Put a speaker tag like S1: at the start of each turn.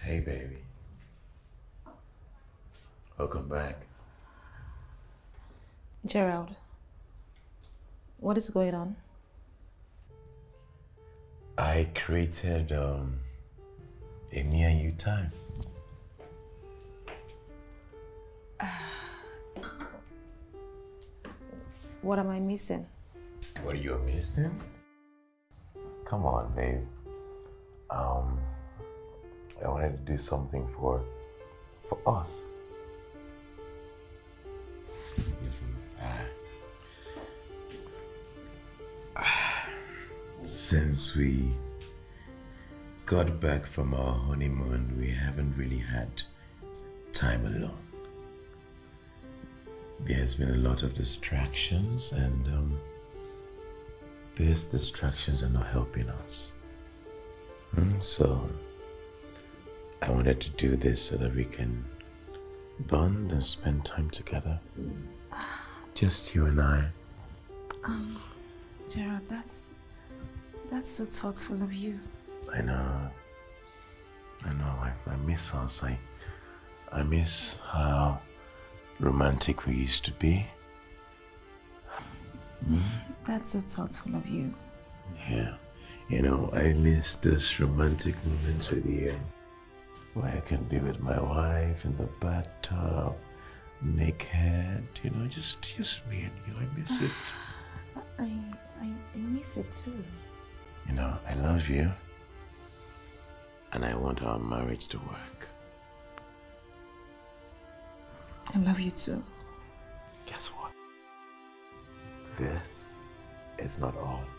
S1: Hey, baby. Welcome back.
S2: Gerald, what is going on?
S1: I created a me and you time.
S2: What am I missing?
S1: What are you missing? Come on, babe. Um, I wanted to do something for us. Listen, since we got back from our honeymoon, we haven't really had time alone. There's been a lot of distractions, and these distractions are not helping us. So I wanted to do this so that we can bond and spend time together. Just you and I.
S2: Gerald, that's so thoughtful of you.
S1: I know. I miss us. I miss how romantic we used to be.
S2: That's so thoughtful of you.
S1: Yeah. I miss those romantic moments with you. Where I can be with my wife in the bathtub, naked, just me and you. I miss it.
S2: I miss it too.
S1: I love you. And I want our marriage to work.
S2: I love you too.
S1: Guess what? This is not all.